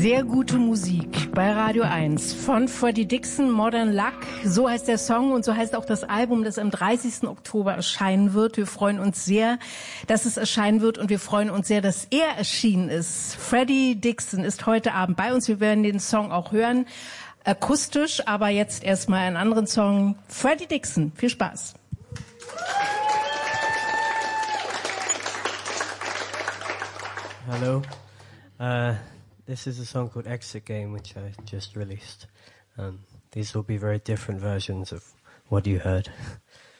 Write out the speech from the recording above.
Sehr gute Musik bei Radio 1 von Freddie Dixon, Modern Luck. So heißt der Song und so heißt auch das Album, das am 30. Oktober erscheinen wird. Wir freuen uns sehr, dass es erscheinen wird und wir freuen uns sehr, dass er erschienen ist. Freddie Dixon ist heute Abend bei uns. Wir werden den Song auch hören, akustisch, aber jetzt erstmal einen anderen Song. Freddie Dixon, viel Spaß. Hello. This is a song called Exit Game, which I just released. These will be very different versions of what you heard.